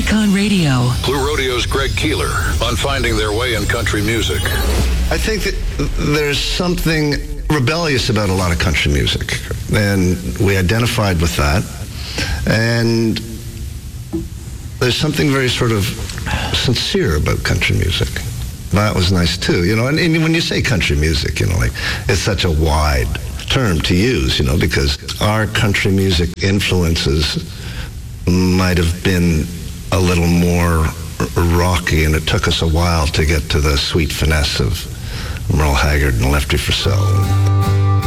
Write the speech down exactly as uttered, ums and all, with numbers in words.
Icon Radio. Blue Rodeo's Greg Keeler on finding their way in country music. I think that there's something rebellious about a lot of country music, and we identified with that. And there's something very sort of sincere about country music. That was nice too, you know. And, and when you say country music, you know, like it's such a wide term to use, you know, because our country music influences might have been a little more rocky, and it took us a while to get to the sweet finesse of Merle Haggard and Lefty Frizzell.